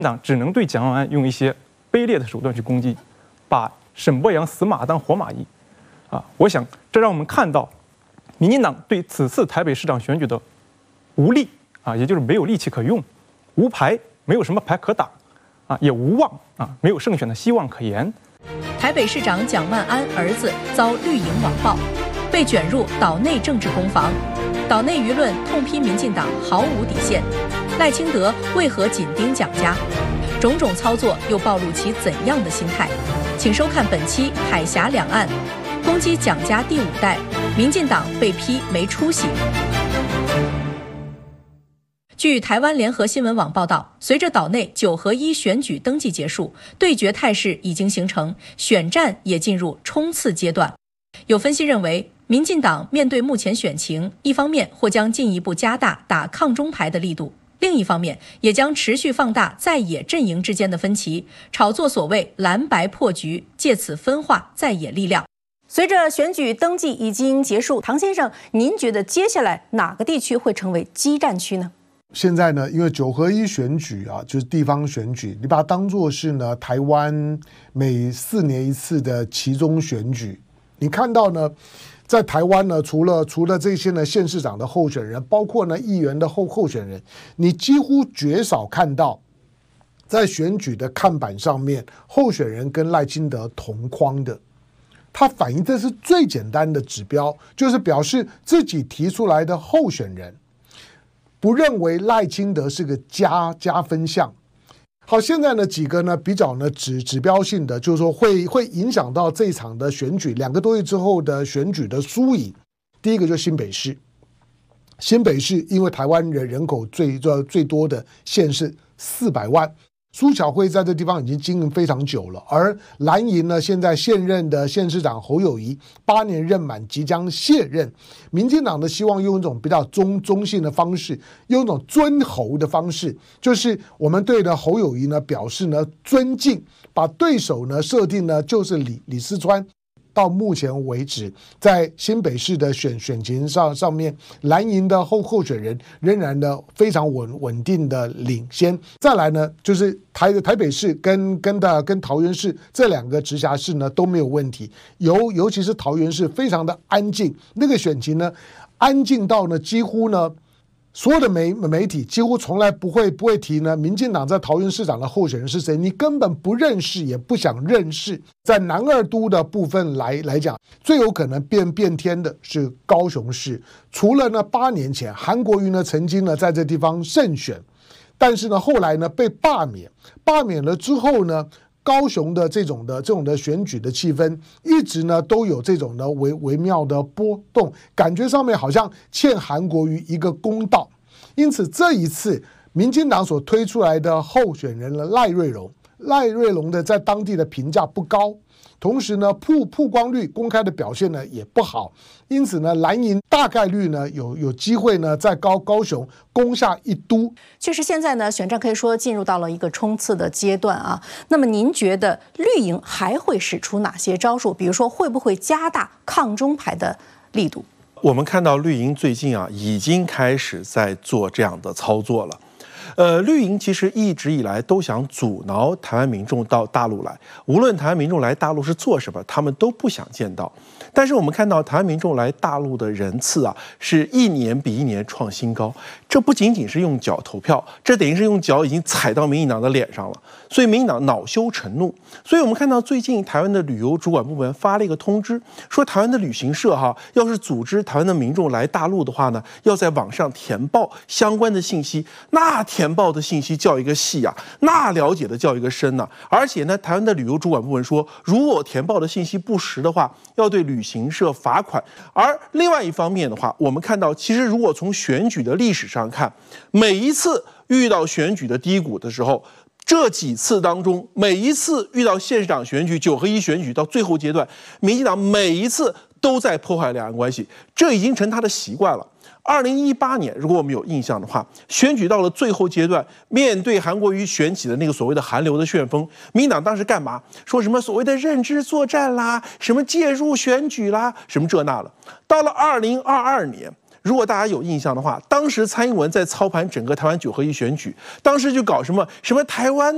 党只能对蒋万安用一些卑劣的手段去攻击，把沈伯洋死马当活马医，我想这让我们看到，民进党对此次台北市长选举的无力也就是没有力气可用，无牌，没有什么牌可打，也无望没有胜选的希望可言。 台北市长蒋万安儿子遭绿营网暴，被卷入岛内政治攻防，岛内舆论痛批民进党毫无底线。赖清德为何紧盯蒋家？种种操作又暴露其怎样的心态？请收看本期《海峡两岸》，攻击蒋家第5代，民进党被批没出息。据台湾联合新闻网报道，随着岛内9合1选举登记结束，对决态势已经形成，选战也进入冲刺阶段。有分析认为，民进党面对目前选情，一方面或将进一步加大打抗中牌的力度，另一方面也将持续放大在野阵营之间的分歧，炒作所谓蓝白破局，借此分化在野力量。 随着选举登记已经结束，唐先生，您觉得接下来哪个地区会成为激战区呢？ 现在呢，因为9合1选举就是地方选举，你把它当作是呢台湾每4年1次的期中选举。你看到呢，在台湾呢，除了这些呢县市长的候选人，包括呢议员的候选人，你几乎绝少看到在选举的看板上面候选人跟赖清德同框的。它反映这是最简单的指标，就是表示自己提出来的候选人不认为赖清德是个加分项。好，现在呢几个呢比较呢指标性的，就是说会影响到这一场的选举2个多月之后的选举的输赢。第一个就是新北市，新北市因为台湾人口最多的县市400万。苏巧慧在这地方已经经营非常久了，而蓝营呢，现在现任的县市长侯友宜8年任满，即将卸任。民进党的希望用一种比较中性的方式，用一种尊侯的方式，就是我们对呢侯友宜呢表示呢尊敬，把对手呢设定呢就是李四川。到目前为止，在新北市的选情上面，蓝营的候选人仍然呢非常稳定的领先。再来呢，就是台北市跟桃园市这2个直辖市呢都没有问题，尤其是桃园市非常的安静，那个选情呢安静到呢几乎呢。所有的媒体几乎从来不会提呢，民进党在桃园市长的候选人是谁，你根本不认识，也不想认识。在南2都的部分来讲，最有可能变天的是高雄市。除了呢8年前韩国瑜呢曾经呢在这地方胜选，但是呢后来呢被罢免了之后呢，高雄的这种的选举的气氛一直呢都有这种的微妙的波动，感觉上面好像欠韩国瑜一个公道。因此这一次民进党所推出来的候选人呢赖瑞隆的在当地的评价不高，同时呢曝光率公开的表现呢也不好，因此呢蓝营大概率呢有机会呢在高雄攻下1都。 确实现在呢选战可以说进入到了一个冲刺的阶段啊。那么您觉得绿营还会使出哪些招数？比如说会不会加大抗中牌的力度？ 我们看到绿营最近已经开始在做这样的操作了。绿营其实一直以来都想阻挠台湾民众到大陆来，无论台湾民众来大陆是做什么，他们都不想见到。但是我们看到台湾民众来大陆的人次是1年比1年创新高。这不仅仅是用脚投票，这等于是用脚已经踩到民进党的脸上了。所以民进党恼羞成怒。所以我们看到最近台湾的旅游主管部门发了一个通知，说台湾的旅行社要是组织台湾的民众来大陆的话呢，要在网上填报相关的信息。那填报的信息叫一个细那了解的叫一个深而且呢，台湾的旅游主管部门说，如果填报的信息不实的话，要对旅行社罚款。而另外一方面的话，我们看到其实如果从选举的历史上看，每一次遇到选举的低谷的时候，这几次当中，每一次遇到县市长选举、9合1选举到最后阶段，民进党每一次都在破坏两岸关系，这已经成他的习惯了。2018年，如果我们有印象的话，选举到了最后阶段，面对韩国瑜选起的那个所谓的韩流的旋风，民进党当时干嘛？说什么所谓的认知作战啦，什么介入选举啦，什么这那了。到了2022年。如果大家有印象的话，当时蔡英文在操盘整个台湾9合1选举，当时就搞什么台湾